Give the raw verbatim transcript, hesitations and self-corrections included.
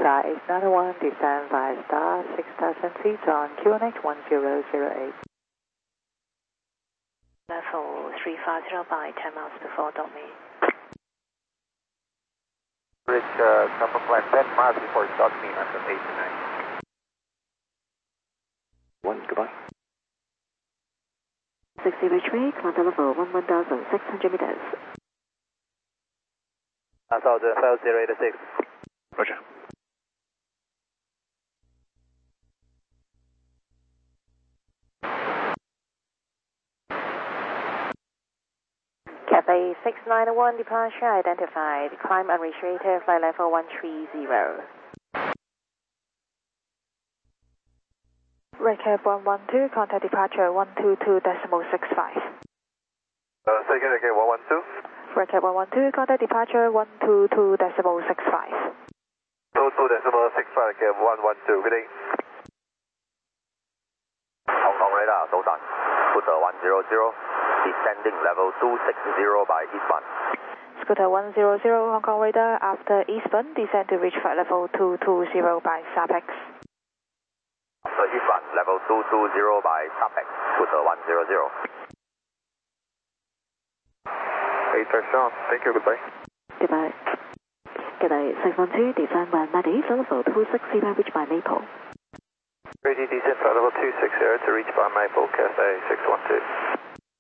Star eight nine one, descend via Star six thousand feet on Q N H one zero zero eight. Level three five zero by ten miles before Domi. Reach uh, Kappa flight ten miles before start me under eight nine. One, goodbye. sixty reach me, climb level one one thousand six hundred meters. one thousand five zero eight six. Roger. Cathay six nine one departure identified. Climb unreached rate flight level one three zero. Recap one one two, contact departure one two two decimal six five. Uh, say again, again, one one two. Recap one one two, contact departure one two two decimal six five. two two decimal six five, again, one one two, good day. Hong Kong radar, 收档 Scooter one zero zero, descending level two six zero by eastbound. Scooter one zero zero, Hong Kong radar, after eastbound, descend to reach flight level two two zero by SAPEX. After eastbound, level two two zero by SAPEX, Scooter one zero zero. eight Sean, thank you, goodbye. Goodbye. Cathay six one two, descend one ninety, flight level two six zero, reach by Maple. Ready descent flight level two six zero to reach by Maple, Cathay six one two.